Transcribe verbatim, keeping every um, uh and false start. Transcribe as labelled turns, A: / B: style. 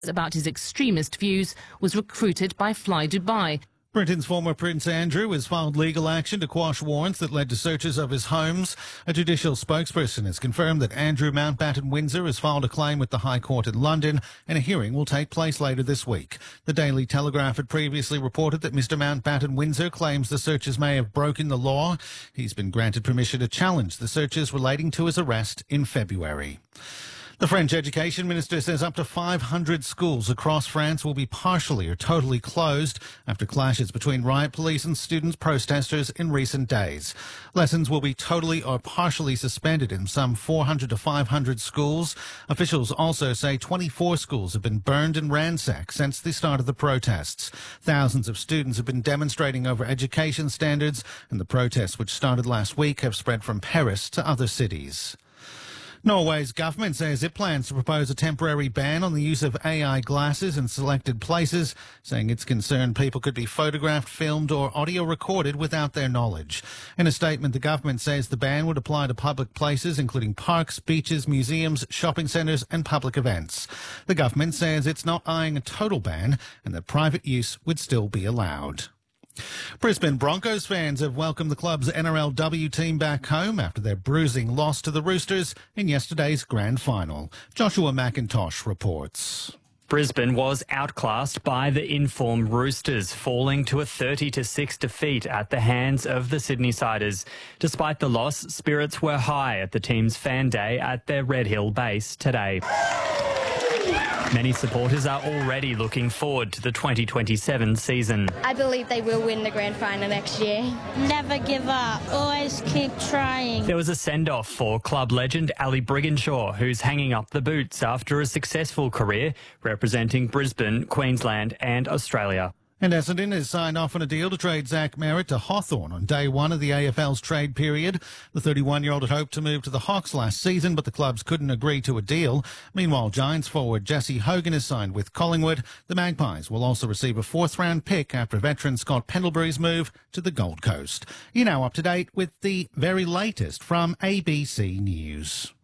A: about his extremist views was recruited by Fly Dubai.
B: Britain's former Prince Andrew has filed legal action to quash warrants that led to searches of his homes. A judicial spokesperson has confirmed that Andrew Mountbatten Windsor has filed a claim with the High Court in London, and a hearing will take place later this week. The Daily Telegraph had previously reported that Mr Mountbatten Windsor claims the searches may have broken the law. He's been granted permission to challenge the searches relating to his arrest in February. The French Education Minister says up to five hundred schools across France will be partially or totally closed after clashes between riot police and students protesters in recent days. Lessons will be totally or partially suspended in some four hundred to five hundred schools. Officials also say twenty-four schools have been burned and ransacked since the start of the protests. Thousands of students have been demonstrating over education standards, and the protests, which started last week, have spread from Paris to other cities. Norway's government says it plans to propose a temporary ban on the use of A I glasses in selected places, saying it's concerned people could be photographed, filmed or audio recorded without their knowledge. In a statement, the government says the ban would apply to public places, including parks, beaches, museums, shopping centres and public events. The government says it's not eyeing a total ban and that private use would still be allowed. Brisbane Broncos fans have welcomed the club's N R L W team back home after their bruising loss to the Roosters in yesterday's grand final. Joshua McIntosh reports.
C: Brisbane was outclassed by the informed Roosters, falling to a thirty to six defeat at the hands of the Sydney Siders. Despite the loss, spirits were high at the team's fan day at their Red Hill base today. Many supporters are already looking forward to the twenty twenty-seven season.
D: I believe they will win the grand final next year.
E: Never give up. Always keep trying.
C: There was a send-off for club legend Ali Brigginshaw, who's hanging up the boots after a successful career representing Brisbane, Queensland and Australia.
B: And Essendon has signed off on a deal to trade Zach Merritt to Hawthorn on day one of the A F L's trade period. The thirty-one-year-old had hoped to move to the Hawks last season, but the clubs couldn't agree to a deal. Meanwhile, Giants forward Jesse Hogan has signed with Collingwood. The Magpies will also receive a fourth-round pick after veteran Scott Pendlebury's move to the Gold Coast. You're now up to date with the very latest from A B C News.